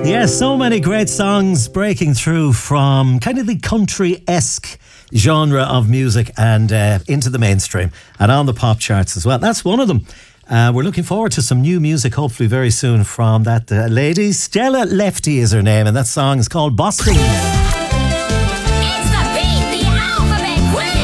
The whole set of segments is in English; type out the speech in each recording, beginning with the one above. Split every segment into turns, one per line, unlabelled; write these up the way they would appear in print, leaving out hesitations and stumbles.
Yes, so many great songs breaking through from kind of the country-esque genre of music and into the mainstream and on the pop charts as well. That's one of them. We're looking forward to some new music hopefully very soon from that lady. Stella Lefty is her name, and that song is called Boston.
It's the Beat the Alphabet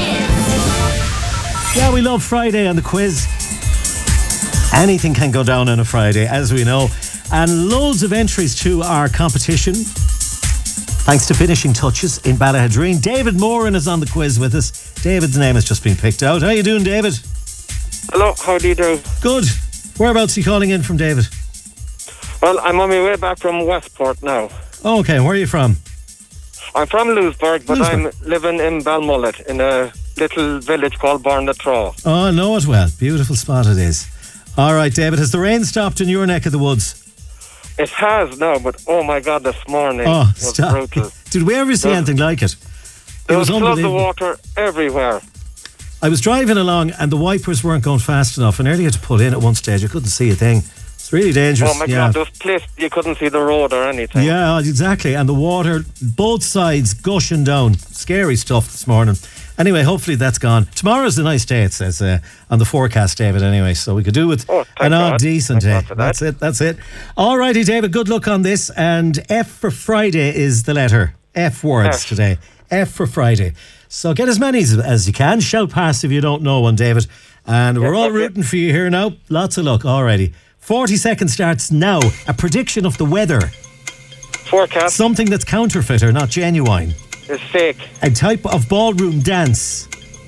Quiz.
Yeah, we love Friday on the quiz. Anything can go down on a Friday, as we know. And loads of entries to our competition. Thanks to Finishing Touches in Ballahadreen. David Moran is on the quiz with us. David's name has just been picked out. How you doing, David?
Hello, how do you do?
Good. Whereabouts are you calling in from, David?
Well, I'm on my way back from Westport now.
Oh, okay, where are you from?
I'm from Lewisburg, but I'm living in Balmullet, in a little village called Barnatraw.
Oh, I know it well. Beautiful spot it is. All right, David, has the rain stopped in your neck of the woods?
It has now, but oh my God, this morning was brutal.
Did we ever see anything like it?
There was floods of
unbelievable.
water everywhere.
I was driving along and the wipers weren't going fast enough, and nearly had to pull in at one stage. I couldn't see a thing. It's really dangerous.
Oh my God, there was place you couldn't see the road or anything.
Yeah, exactly. And the water, both sides gushing down. Scary stuff this morning. Anyway, hopefully that's gone. Tomorrow's a nice day, it says on the forecast, David, anyway. So we could do with an odd, decent day. That's it. All righty, David, good luck on this. And F for Friday is the letter. F words today. F for Friday. So get as many as you can. Shout past if you don't know one, David. And we're all rooting for you here now. Lots of luck. Alrighty. 40 seconds starts now. A prediction of the weather.
Forecast.
Something that's counterfeit or not genuine.
It's fake.
A type of ballroom dance.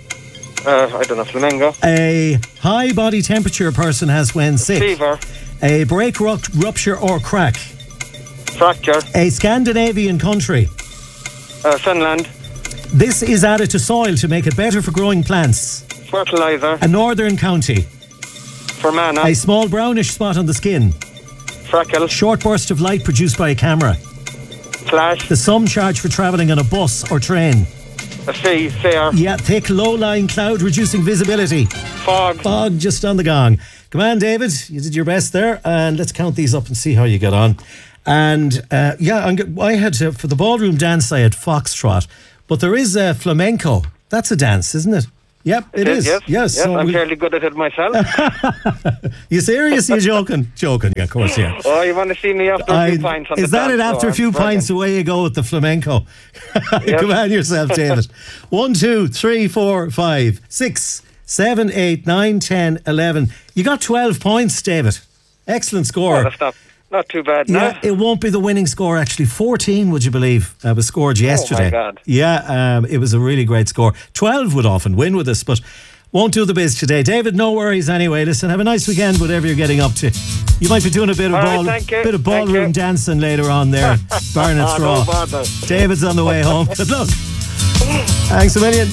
I don't know, flamenco.
A high body temperature a person has when sick.
Fever.
A break, rupture or crack.
Fracture.
A Scandinavian country.
Finland.
This is added to soil to make it better for growing plants.
Fertilizer.
A northern county.
Fermanagh.
A small brownish spot on the skin.
Freckle.
Short burst of light produced by a camera.
Flash.
The sum charge for travelling on a bus or train.
A fee. Fare.
Yeah, thick, low-lying cloud reducing visibility.
Fog.
Fog just on the gong. Come on, David, you did your best there, and let's count these up and see how you get on. And I had for the ballroom dance I had foxtrot, but there is flamenco. That's a dance, isn't it? Yep, it is. Yes.
So I'm fairly good at it myself.
You serious? You joking? Joking, of course, yeah.
Oh, you want to see me after a few pints on the
Is that
dance
it? After
floor?
a few pints, away you go with the flamenco.
Yep.
Come on yourself, David. 1, 2, 3, 4, 5, 6, 7, 8, 9, 10, 11. You got 12 points, David. Excellent score.
Oh, that's not too bad.
Yeah,
No?
it won't be the winning score actually. 14, would you believe, was scored yesterday.
Oh my God.
Yeah, it was a really great score. 12 would often win with us, but won't do the biz today. David, no worries anyway. Listen, have a nice weekend, whatever you're getting up to. You might be doing a bit of ballroom dancing later on there. Barnett Straw.
No bother.
David's on the way home. Good luck. Thanks a million.